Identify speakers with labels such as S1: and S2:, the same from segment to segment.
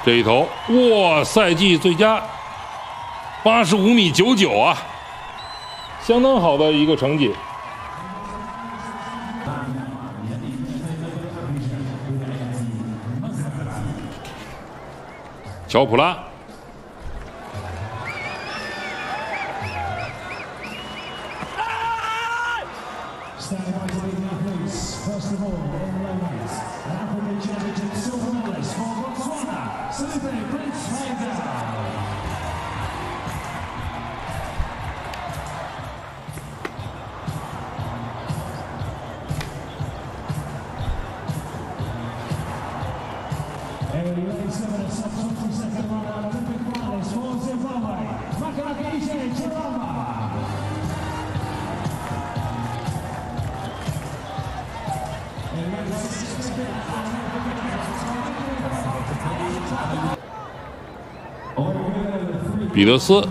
S1: 这一投，哇，赛季最佳85.99米啊，相当好的一个成绩。乔普拉。 彼得斯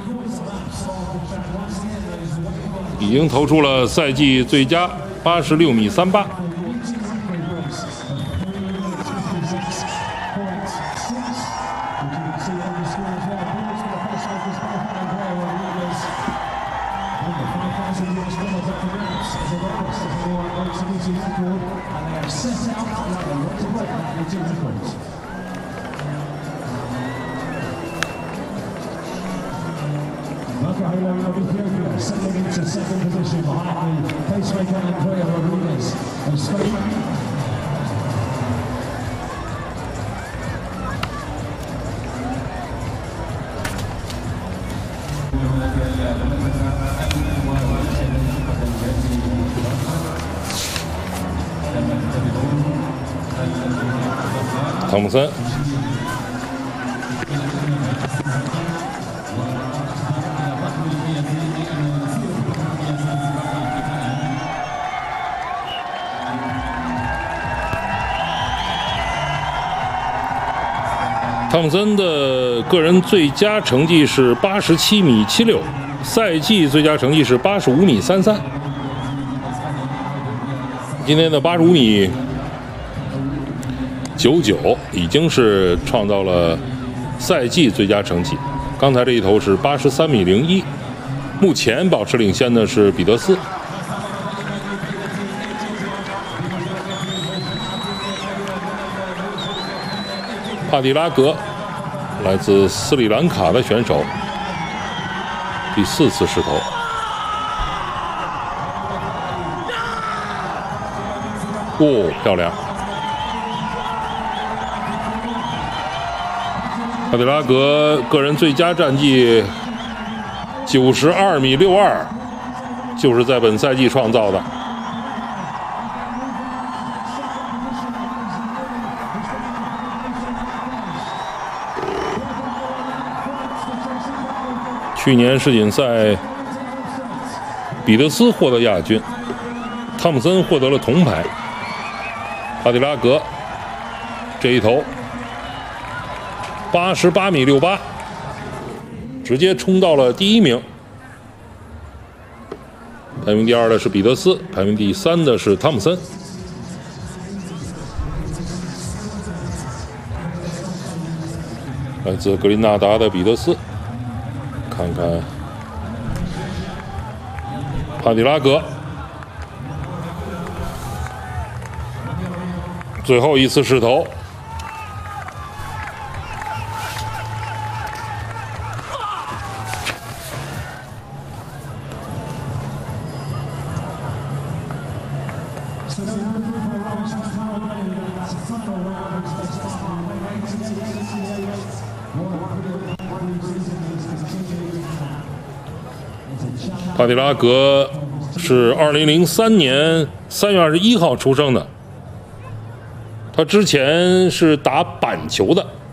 S1: 已经投出了赛季最佳86.38米。
S2: of Ethiopia, settling into second position behind the pacemaker Andrea Rodriguez of Spain.
S1: 汤姆森，汤姆森的个人最佳成绩是87.76米，赛季最佳成绩是85.33米。今天的85.99米已经是创造了赛季最佳成绩，刚才这一投是83.01米，目前保持领先的是彼得斯。帕蒂拉格，来自斯里兰卡的选手，第4次试投。哦，漂亮！帕蒂拉格个人最佳战绩92.62米，就是在本赛季创造的。去年世锦赛，彼得斯获得亚军，汤姆森获得了铜牌。帕蒂拉格这一投88.68米，直接冲到了第1名。排名第2的是彼得斯，排名第3的是汤姆森。来自格林纳达的彼得斯，看看帕蒂拉格最后一次试投。帕蒂拉格是2003年3月21号出生的，他之前是打板球的。